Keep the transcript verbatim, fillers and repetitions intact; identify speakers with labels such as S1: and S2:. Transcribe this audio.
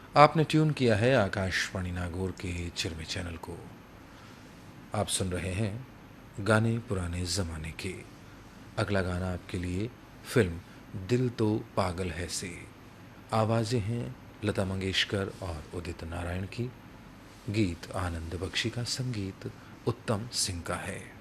S1: आपने ट्यून किया है आकाशवाणी नागौर के चिरमे चैनल को। आप सुन रहे हैं गाने पुराने ज़माने के। अगला गाना आपके लिए फिल्म दिल तो पागल है से। आवाज़ें हैं लता मंगेशकर और उदित नारायण की। गीत आनंद बख्शी का, संगीत उत्तम सिंह का है।